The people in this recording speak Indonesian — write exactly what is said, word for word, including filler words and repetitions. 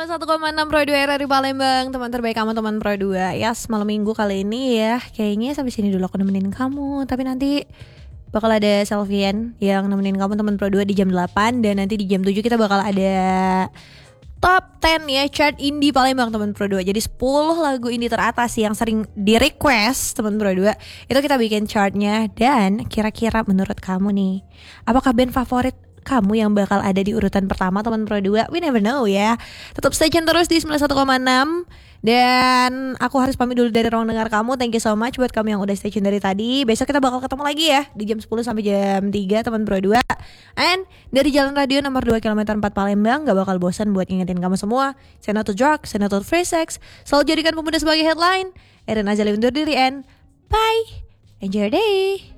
satu koma enam Pro dua R R I Palembang, teman terbaik kamu, teman Pro dua. Yes, malam minggu kali ini ya, kayaknya sampai sini dulu aku nemenin kamu. Tapi nanti bakal ada Selvian yang nemenin kamu, teman Pro dua, di jam delapan. Dan nanti di jam tujuh kita bakal ada Top sepuluh ya, chart indie Palembang, teman Pro dua. Jadi sepuluh lagu indie teratas yang sering di request teman Pro dua, itu kita bikin chartnya. Dan kira-kira menurut kamu nih, apakah band favorit kamu yang bakal ada di urutan pertama, teman Pro dua? We never know ya. Tetap stay tune terus di sembilan puluh satu koma enam. Dan aku harus pamit dulu dari ruang dengar kamu. Thank you so much buat kamu yang udah stay tune dari tadi. Besok kita bakal ketemu lagi ya di jam sepuluh sampai jam tiga, teman Pro dua. And dari Jalan Radio nomor dua kilometer empat Palembang, gak bakal bosan buat ngingetin kamu semua. Say no to drugs, say no to free sex. Selalu jadikan pemuda sebagai headline. Eren Azali undur diri and bye. Enjoy your day.